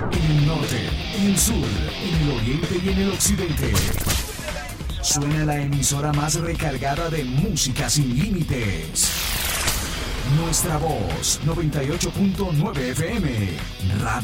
En el norte, en el sur, en el oriente y en el occidente. Suena la emisora más recargada de música sin límites. Nuestra voz, 98.9 FM. Radio